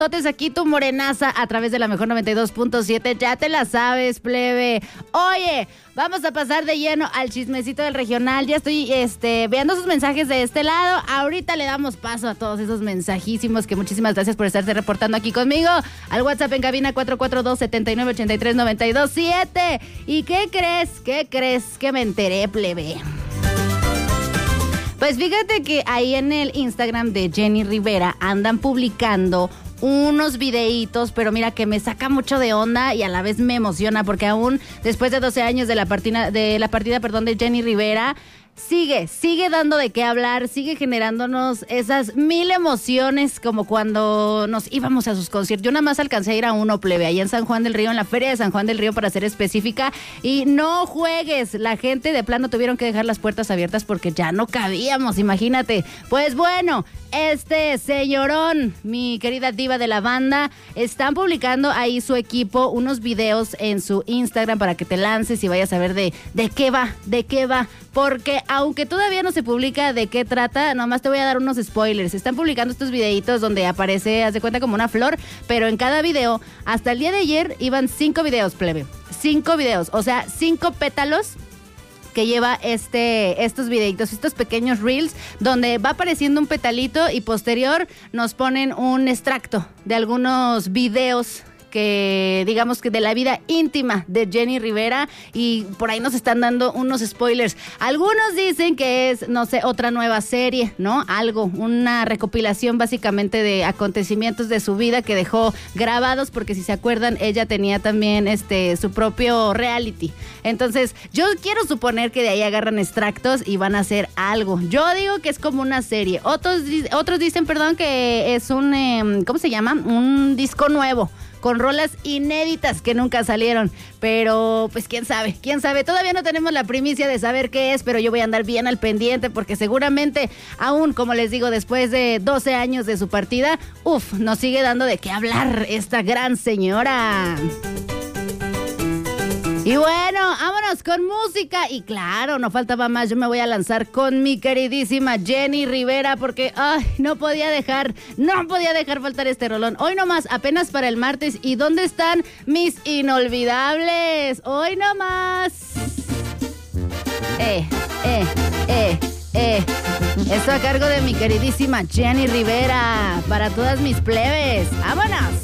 Aquí tu morenaza a través de la mejor 92.7. Ya te la sabes, plebe. Oye, vamos a pasar de lleno al chismecito del regional. Ya estoy viendo sus mensajes de este lado. Ahorita le damos paso a todos esos mensajísimos que muchísimas gracias por estarse reportando aquí conmigo. Al WhatsApp en cabina 442-7983-927. ¿Y qué crees? ¿Qué crees que me enteré, plebe? Pues fíjate que ahí en el Instagram de Jenny Rivera andan publicando unos videitos, pero mira que me saca mucho de onda y a la vez me emociona porque aún después de 12 años de la partida de Jenny Rivera, sigue dando de qué hablar, sigue generándonos esas 1000 emociones como cuando nos íbamos a sus conciertos. Yo nada más alcancé a ir a uno, plebe, ahí en San Juan del Río, en la Feria de San Juan del Río para ser específica, y no juegues, la gente de plano tuvieron que dejar las puertas abiertas porque ya no cabíamos, imagínate. Pues bueno, este señorón, mi querida diva de la banda, están publicando ahí su equipo unos videos en su Instagram para que te lances y vayas a ver de qué va, porque aunque todavía no se publica de qué trata, nomás te voy a dar unos spoilers. Están publicando estos videitos donde aparece, haz de cuenta, como una flor, pero en cada video, hasta el día de ayer, iban 5 videos, plebe. 5 videos, o sea, 5 pétalos que lleva estos videitos, estos pequeños reels, donde va apareciendo un petalito y posterior nos ponen un extracto de algunos videos que digamos que de la vida íntima de Jenny Rivera, y por ahí nos están dando unos spoilers. Algunos dicen que es, no sé, otra nueva serie, ¿no? Una recopilación básicamente de acontecimientos de su vida que dejó grabados, porque si se acuerdan, ella tenía también su propio reality. Entonces, yo quiero suponer que de ahí agarran extractos y van a hacer algo. Yo digo que es como una serie. Otros dicen, que es un, ¿cómo se llama? Un disco nuevo, con rolas inéditas que nunca salieron, pero pues quién sabe, todavía no tenemos la primicia de saber qué es, pero yo voy a andar bien al pendiente porque seguramente aún, como les digo, después de 12 años de su partida, nos sigue dando de qué hablar esta gran señora. Y bueno, vámonos con música. Y claro, no faltaba más. Yo me voy a lanzar con mi queridísima Jenny Rivera porque no podía dejar faltar este rolón. Hoy nomás, apenas para el martes. ¿Y dónde están mis inolvidables? Hoy nomás. Esto a cargo de mi queridísima Jenny Rivera. Para todas mis plebes. ¡Vámonos!